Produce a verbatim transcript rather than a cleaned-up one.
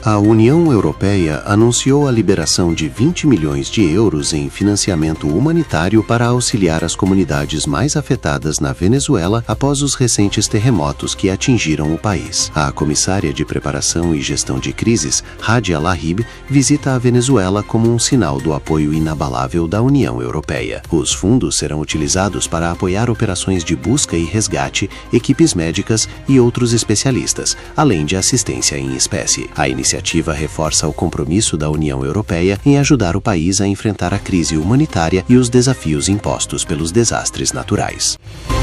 A União Europeia anunciou a liberação de vinte milhões de euros em financiamento humanitário para auxiliar as comunidades mais afetadas na Venezuela após os recentes terremotos que atingiram o país. A comissária de Preparação e Gestão de Crises, Radia Lahib, visita a Venezuela como um sinal do apoio inabalável da União Europeia. Os fundos serão utilizados para apoiar operações de busca e resgate, equipes médicas e outros especialistas, além de assistência em espécie. A iniciativa A iniciativa reforça o compromisso da União Europeia em ajudar o país a enfrentar a crise humanitária e os desafios impostos pelos desastres naturais.